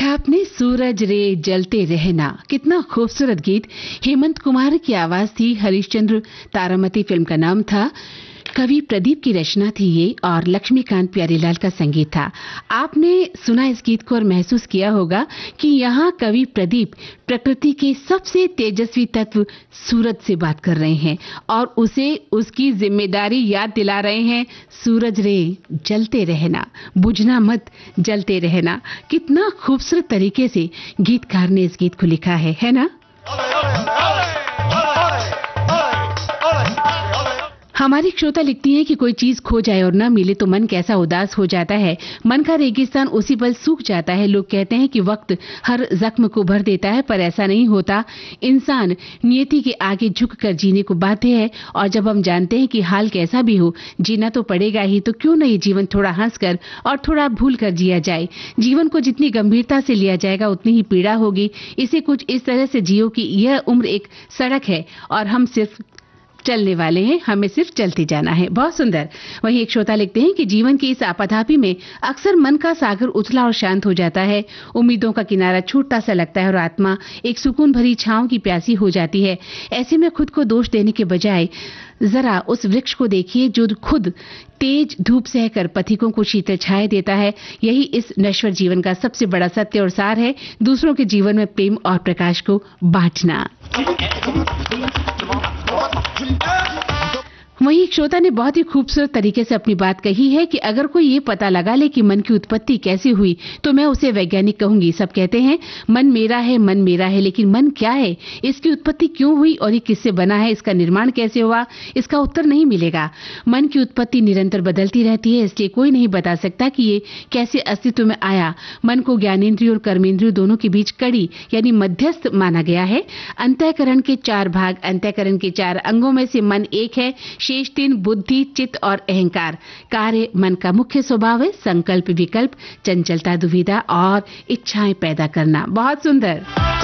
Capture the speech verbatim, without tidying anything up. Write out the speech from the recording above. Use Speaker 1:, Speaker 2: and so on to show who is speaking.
Speaker 1: देखा आपने, सूरज रे जलते रहना, कितना खूबसूरत गीत। हेमंत कुमार की आवाज थी, हरिश्चंद्र तारामती फिल्म का नाम था, कवि प्रदीप की रचना थी ये और लक्ष्मीकांत प्यारेलाल का संगीत था। आपने सुना इस गीत को और महसूस किया होगा कि यहाँ कवि प्रदीप प्रकृति के सबसे तेजस्वी तत्व सूरज से बात कर रहे हैं और उसे उसकी जिम्मेदारी याद दिला रहे हैं। सूरज रे जलते रहना, बुझना मत, जलते रहना। कितना खूबसूरत तरीके से गीतकार ने इस गीत को लिखा है, है ना? हमारी श्रोता लिखती हैं कि कोई चीज खो जाए और ना मिले तो मन कैसा उदास हो जाता है, मन का रेगिस्तान उसी पल सूख जाता है। लोग कहते हैं कि वक्त हर जख्म को भर देता है, पर ऐसा नहीं होता। इंसान नियति के आगे झुककर जीने को बाध्य है और जब हम जानते हैं कि हाल कैसा भी हो जीना तो पड़ेगा ही, तो क्यों नहीं जीवन थोड़ा हंसकर और थोड़ा भूल कर जिया जाए। जीवन को जितनी गंभीरता से लिया जाएगा उतनी ही पीड़ा होगी। इसे कुछ इस तरह से जियो कि यह उम्र एक सड़क है और हम सिर्फ चलने वाले हैं, हमें सिर्फ चलते जाना है। बहुत सुंदर। वहीं एक श्रोता लिखते हैं कि जीवन की इस आपाधापी में अक्सर मन का सागर उथला और शांत हो जाता है, उम्मीदों का किनारा छोटा सा लगता है और आत्मा एक सुकून भरी छांव की प्यासी हो जाती है। ऐसे में खुद को दोष देने के बजाय जरा उस वृक्ष को देखिए जो खुद तेज धूप सहकर पथिकों को शीतल छाया देता है। यही इस नश्वर जीवन का सबसे बड़ा सत्य और सार है, दूसरों के जीवन में प्रेम और प्रकाश को बांटना। वहीं एक श्रोता ने बहुत ही खूबसूरत तरीके से अपनी बात कही है कि अगर कोई ये पता लगा ले कि मन की उत्पत्ति कैसे हुई तो मैं उसे वैज्ञानिक कहूंगी। सब कहते हैं मन मेरा है, मन मेरा है, लेकिन मन क्या है, इसकी उत्पत्ति क्यों हुई और ये किससे बना है, इसका निर्माण कैसे हुआ, इसका उत्तर नहीं मिलेगा। मन की उत्पत्ति निरंतर बदलती रहती है, इसलिए कोई नहीं बता सकता कि ये कैसे अस्तित्व में आया। मन को ज्ञानेंद्रिय और कर्मेंद्रिय दोनों के बीच कड़ी यानी मध्यस्थ माना गया है। अंतःकरण के चार भाग, अंतःकरण के चार अंगों में से मन एक है, शेष तीन बुद्धि, चित्त और अहंकार। कार्य मन का मुख्य स्वभाव है संकल्प, विकल्प, चंचलता, दुविधा और इच्छाएं पैदा करना। बहुत सुंदर।